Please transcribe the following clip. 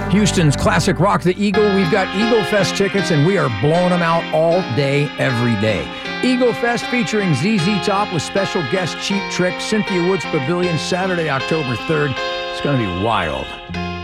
Houston's classic rock, the Eagle. We've got Eagle Fest tickets, and we are blowing them out all day, every day. Eagle Fest featuring ZZ Top with special guest Cheap Trick, Cynthia Woods Pavilion, Saturday, October 3rd. It's going to be wild.